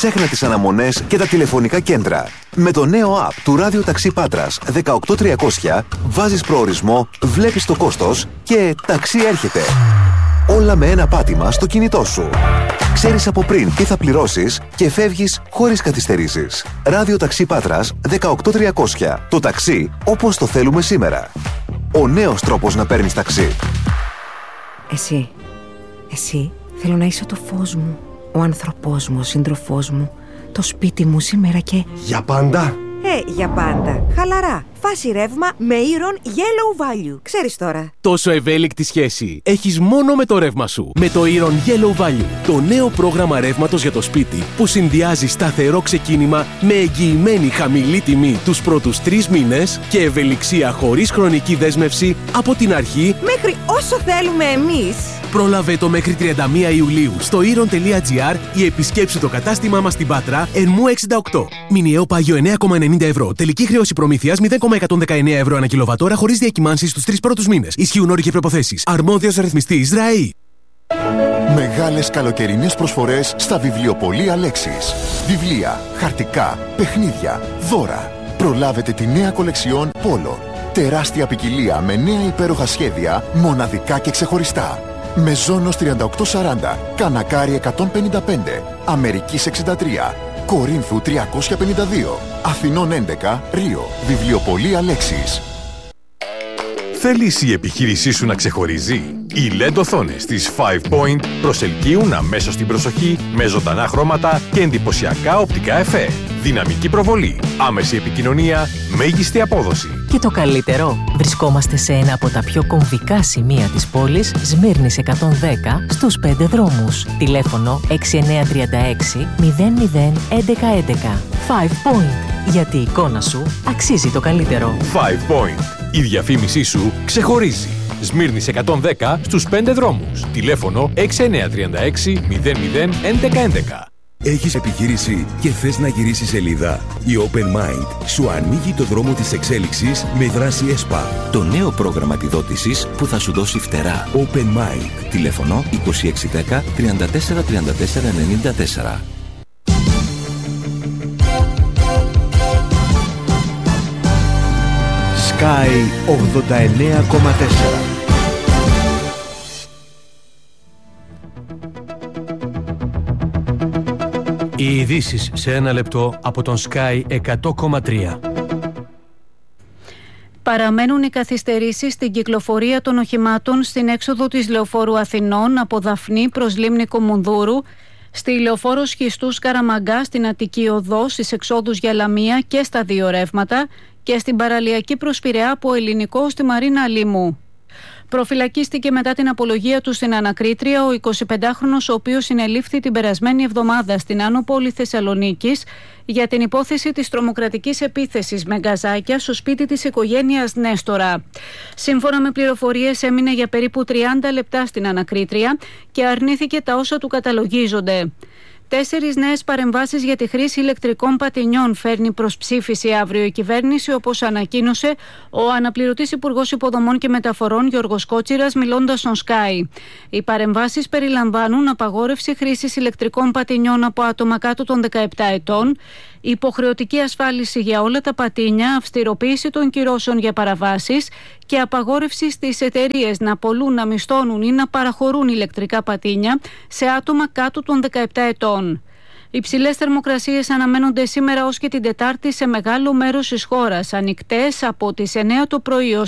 Ξέχνα τις αναμονές και τα τηλεφωνικά κέντρα. Με το νέο app του Ράδιο Ταξί Πάτρας 18300 βάζεις προορισμό, βλέπεις το κόστος και ταξί έρχεται. Όλα με ένα πάτημα στο κινητό σου. Ξέρεις από πριν τι θα πληρώσεις και φεύγεις χωρίς καθυστερήσεις. Ράδιο Ταξί Πάτρας 18300. Το ταξί όπως το θέλουμε σήμερα. Ο νέος τρόπος να παίρνεις ταξί. Εσύ θέλω να είσαι το φως μου, ο άνθρωπός μου, ο σύντροφός μου, το σπίτι μου σήμερα και... Για πάντα. Για πάντα. Χαλαρά. Φάση ρεύμα με Iron Yellow Value. Ξέρεις τώρα. Τόσο ευέλικτη σχέση έχεις μόνο με το ρεύμα σου. Με το Iron Yellow Value. Το νέο πρόγραμμα ρεύματος για το σπίτι που συνδυάζει σταθερό ξεκίνημα με εγγυημένη χαμηλή τιμή τους πρώτους 3 μήνες και ευελιξία χωρίς χρονική δέσμευση από την αρχή μέχρι όσο θέλουμε εμείς. Πρόλαβε το μέχρι 31 Ιουλίου στο iron.gr ή επισκέψου το κατάστημά μας στην Πάτρα, Ερμού 68. Μηνιαίο πάγιο 9,90 ευρώ. Τελική χρέωση προμήθειας 0,119 ευρώ ανά κιλοβατόρα χωρίς διακυμάνσεις στους 3 πρώτους μήνες. Ισχύουν όροι και προϋποθέσεις. Αρμόδιος ρυθμιστής ΡΑΗ. Μεγάλες καλοκαιρινές προσφορές στα βιβλιοπωλεία Λέξης. Βιβλία, χαρτικά, παιχνίδια, δώρα. Προλάβετε τη νέα κολεξιόν Πόλο. Τεράστια ποικιλία με νέα υπέροχα σχέδια, μοναδικά και ξεχωριστά. Μεζόνος 3840, Κανακάρι 155, Αμερικής 63, Κορίνθου 352, Αθηνών 11, Ρίο. Βιβλιοπωλεία Λέξης. Θέλεις η επιχείρησή σου να ξεχωρίζει? Οι LED οθόνες της 5 Point προσελκύουν αμέσως την προσοχή με ζωντανά χρώματα και εντυπωσιακά οπτικά εφέ. Δυναμική προβολή, άμεση επικοινωνία, μέγιστη απόδοση. Και το καλύτερο, βρισκόμαστε σε ένα από τα πιο κομβικά σημεία της πόλης, Σμύρνης 110, στους 5 δρόμους. Τηλέφωνο 6936 00 1111. 5 Point. Γιατί η εικόνα σου αξίζει το καλύτερο. 5 Point. Η διαφήμισή σου ξεχωρίζει. Σμύρνης 110 στους 5 δρόμους. Τηλέφωνο 6936 00 1111. Έχεις επιχείρηση και θες να γυρίσεις σελίδα? Η Open Mind σου ανοίγει το δρόμο της εξέλιξης με δράση ΕΣΠΑ. Το νέο πρόγραμμα επιδότησης που θα σου δώσει φτερά. Open Mind. Τηλέφωνο 2610 34 34 94. Sky 89,4. Οι ειδήσεις σε ένα λεπτό από τον Sky 100,3. Παραμένουν οι καθυστερήσεις στην κυκλοφορία των οχημάτων στην έξοδο της Λεωφόρου Αθηνών από Δαφνή προς Λίμνη Κομουνδούρου, στη Λεωφόρο Σχιστούς Καραμαγκά στην Αττική Οδό, στις εξόδους για Λαμία και στα δύο ρεύματα και στην παραλιακή προς Πειραιά από Ελληνικό στη Μαρίνα Λίμου. Προφυλακίστηκε μετά την απολογία του στην ανακρίτρια ο 25χρονος, ο οποίος συνελήφθη την περασμένη εβδομάδα στην Άνω Πόλη Θεσσαλονίκης για την υπόθεση της τρομοκρατικής επίθεσης με γκαζάκια στο σπίτι της οικογένειας Νέστορα. Σύμφωνα με πληροφορίες, έμεινε για περίπου 30 λεπτά στην ανακρίτρια και αρνήθηκε τα όσα του καταλογίζονται. 4 νέες παρεμβάσεις για τη χρήση ηλεκτρικών πατινιών φέρνει προς ψήφιση αύριο η κυβέρνηση, όπως ανακοίνωσε ο αναπληρωτής Υπουργός Υποδομών και Μεταφορών Γιώργος Κότσιρας, μιλώντας στον Sky. Οι παρεμβάσεις περιλαμβάνουν απαγόρευση χρήσης ηλεκτρικών πατινιών από άτομα κάτω των 17 ετών, υποχρεωτική ασφάλιση για όλα τα πατίνια, αυστηροποίηση των κυρώσεων για παραβάσεις και απαγόρευση στις εταιρείες να πωλούν, να μισθώνουν ή να παραχωρούν ηλεκτρικά πατίνια σε άτομα κάτω των 17 ετών. Υψηλές θερμοκρασίες αναμένονται σήμερα ως και την Τετάρτη σε μεγάλο μέρος της χώρας, ανοιχτές από τις 9 το πρωί ως